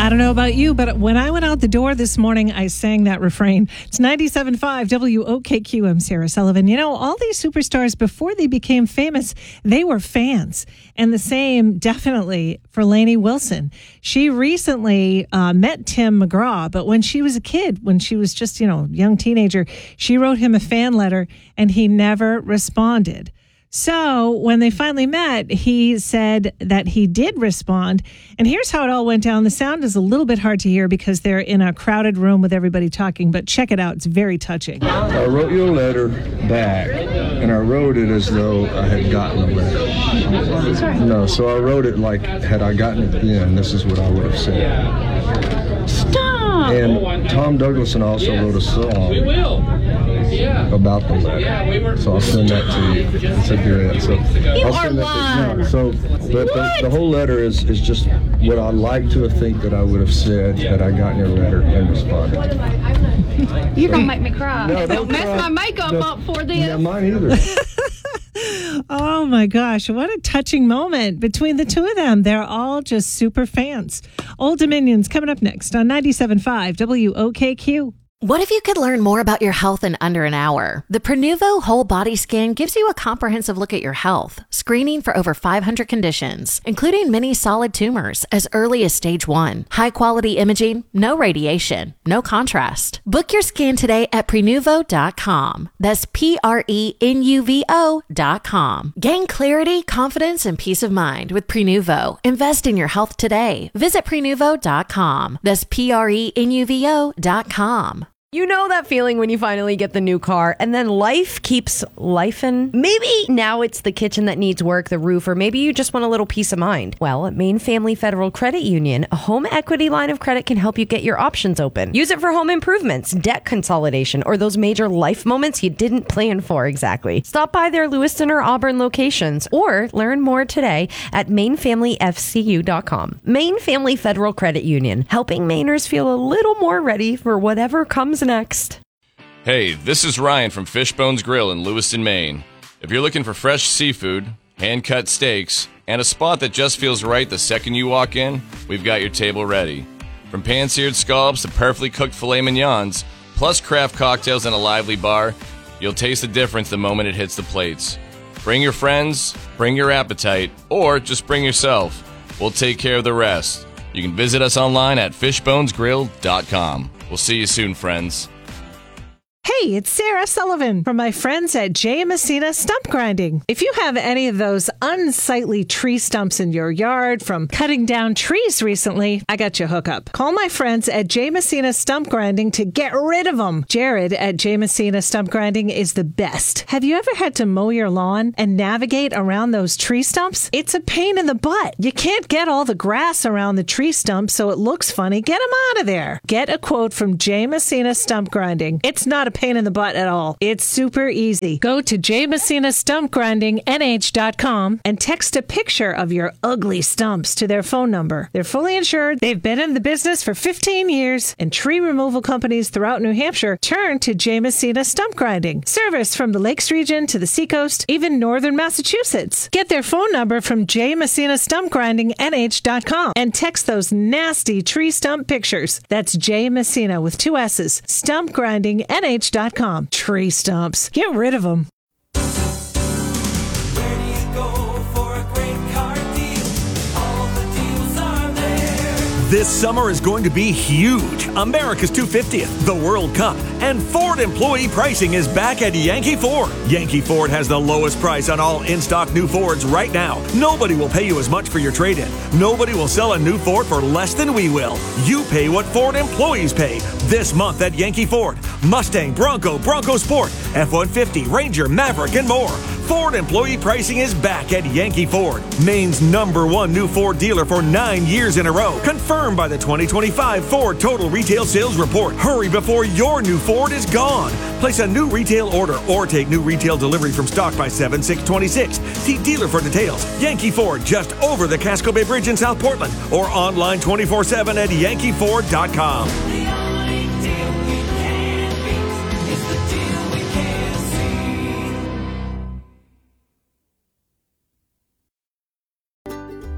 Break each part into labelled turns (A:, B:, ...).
A: I don't know about you, but when I went out the door this morning, I sang that refrain. It's 97.5 WOKQ. I'm Sarah Sullivan. You know, all these superstars, before they became famous, they were fans. And the same definitely for Lainey Wilson. She recently met Tim McGraw, but when she was a kid, when she was just, young teenager, she wrote him a fan letter and he never responded. So when they finally met, he said that he did respond. And here's how it all went down. The sound is a little bit hard to hear because they're in a crowded room with everybody talking, but check it out. It's very touching.
B: I wrote you a letter back, and I wrote it as though I had gotten the letter. No, so I wrote it like, had I gotten it then, this is what I would have said.
C: Stop!
B: And Tom Douglason also wrote a song about the letter. So I'll send that to you. It's a duet. So I'll send that to you. So the whole letter is just what I like to think that I would have said had I gotten your letter and responded.
C: You're going to make me cry.
B: No,
C: don't mess my makeup up for this.
B: Yeah, mine either.
A: Oh my gosh, what a touching moment between the two of them. They're all just super fans. Old Dominion's coming up next on 97.5 WOKQ.
D: What if you could learn more about your health in under an hour? The Prenuvo Whole Body Scan gives you a comprehensive look at your health, screening for over 500 conditions, including many solid tumors as early as stage 1. High-quality imaging, no radiation, no contrast. Book your scan today at Prenuvo.com. That's Prenuvo.com. Gain clarity, confidence, and peace of mind with Prenuvo. Invest in your health today. Visit Prenuvo.com. That's Prenuvo.com.
E: You know that feeling when you finally get the new car and then life keeps lifing? Maybe now it's the kitchen that needs work, the roof, or maybe you just want a little peace of mind. Well, at Maine Family Federal Credit Union, a home equity line of credit can help you get your options open. Use it for home improvements, debt consolidation, or those major life moments you didn't plan for exactly. Stop by their Lewiston or Auburn locations or learn more today at MaineFamilyFCU.com. Maine Family Federal Credit Union, helping Mainers feel a little more ready for whatever comes next.
F: Hey, this is Ryan from Fishbones Grill in Lewiston, Maine. If you're looking for fresh seafood, hand-cut steaks, and a spot that just feels right the second you walk in, we've got your table ready. From pan-seared scallops to perfectly cooked filet mignons, plus craft cocktails and a lively bar, you'll taste the difference the moment it hits the plates. Bring your friends, bring your appetite, or just bring yourself. We'll take care of the rest. You can visit us online at fishbonesgrill.com. We'll see you soon, friends.
A: Hey, it's Sarah Sullivan from my friends at J. Messina Stump Grinding. If you have any of those unsightly tree stumps in your yard from cutting down trees recently, I got your hookup. Call my friends at J. Messina Stump Grinding to get rid of them. Jared at J. Messina Stump Grinding is the best. Have you ever had to mow your lawn and navigate around those tree stumps? It's a pain in the butt. You can't get all the grass around the tree stump so it looks funny. Get them out of there. Get a quote from J. Messina Stump Grinding. It's not a pain in the butt at all. It's super easy. Go to jmessinastumpgrindingnh.com and text a picture of your ugly stumps to their phone number. They're fully insured. They've been in the business for 15 years, and tree removal companies throughout New Hampshire turn to J. Messina Stump Grinding. Service from the Lakes region to the Seacoast, even northern Massachusetts. Get their phone number from jmessinastumpgrindingnh.com and text those nasty tree stump pictures. That's J. Messina with 2 S's. Stumpgrindingnh.com. Tree stumps. Get rid of them.
G: Where do you go for a great car deal? All the deals are there.
H: This summer is going to be huge. America's 250th, the World Cup, and Ford employee pricing is back at Yankee Ford. Yankee Ford has the lowest price on all in-stock new Fords right now. Nobody will pay you as much for your trade-in. Nobody will sell a new Ford for less than we will. You pay what Ford employees pay. This month at Yankee Ford. Mustang, Bronco, Bronco Sport, F-150, Ranger, Maverick, and more. Ford employee pricing is back at Yankee Ford, Maine's #1 new Ford dealer for 9 years in a row. Confirmed by the 2025 Ford Total Retail Sales Report. Hurry before your new Ford is gone. Place a new retail order or take new retail delivery from stock by 7/6/26. See dealer for details. Yankee Ford, just over the Casco Bay Bridge in South Portland, or online 24/7 at yankeeford.com.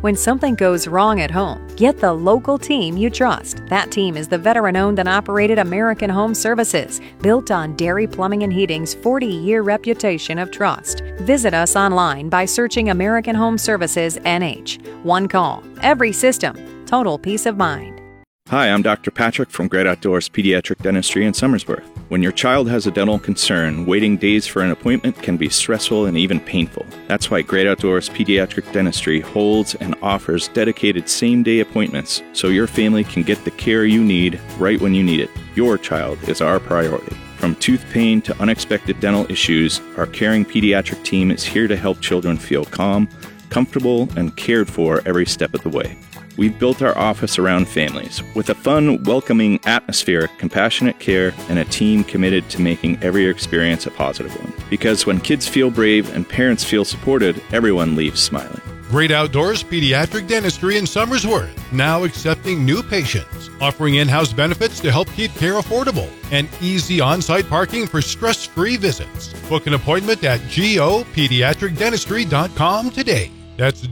I: When something goes wrong at home, get the local team you trust. That team is the veteran-owned and operated American Home Services, built on Dairy Plumbing and Heating's 40-year reputation of trust. Visit us online by searching American Home Services NH. One call, every system, total peace of mind.
J: Hi, I'm Dr. Patrick from Great Outdoors Pediatric Dentistry in Somersworth. When your child has a dental concern, waiting days for an appointment can be stressful and even painful. That's why Great Outdoors Pediatric Dentistry holds and offers dedicated same-day appointments so your family can get the care you need right when you need it. Your child is our priority. From tooth pain to unexpected dental issues, our caring pediatric team is here to help children feel calm, comfortable, and cared for every step of the way. We've built our office around families with a fun, welcoming atmosphere, compassionate care, and a team committed to making every experience a positive one. Because when kids feel brave and parents feel supported, everyone leaves smiling.
K: Great Outdoors Pediatric Dentistry in Somersworth, now accepting new patients, offering in-house benefits to help keep care affordable, and easy on-site parking for stress-free visits. Book an appointment at gopediatricdentistry.com today. That's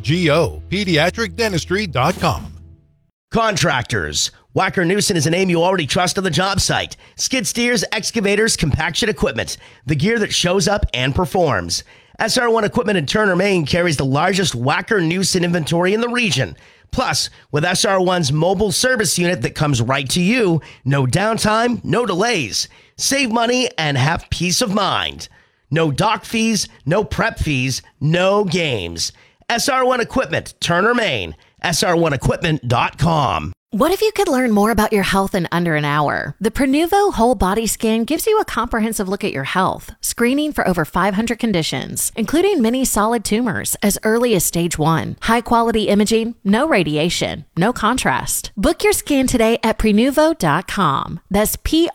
K: gopediatricdentistry.com.
L: Contractors. Wacker Neuson is a name you already trust on the job site. Skid steers, excavators, compaction equipment. The gear that shows up and performs. SR1 Equipment in Turner, Maine carries the largest Wacker Neuson inventory in the region. Plus, with SR1's mobile service unit that comes right to you, no downtime, no delays. Save money and have peace of mind. No dock fees, no prep fees, no games. SR1 Equipment, Turner, Maine. SR1Equipment.com.
D: What if you could learn more about your health in under an hour? The Prenuvo Whole Body Scan gives you a comprehensive look at your health, screening for over 500 conditions, including many solid tumors as early as stage 1. High-quality imaging, no radiation, no contrast. Book your scan today at Prenuvo.com. That's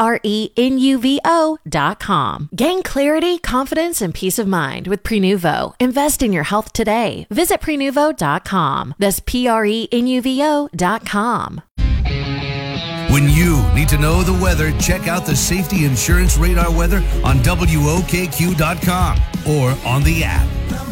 D: Prenuvo.com. Gain clarity, confidence, and peace of mind with Prenuvo. Invest in your health today. Visit Prenuvo.com. That's Prenuvo.com.
M: When you need to know the weather, check out the Safety Insurance Radar weather on WOKQ.com or on the app.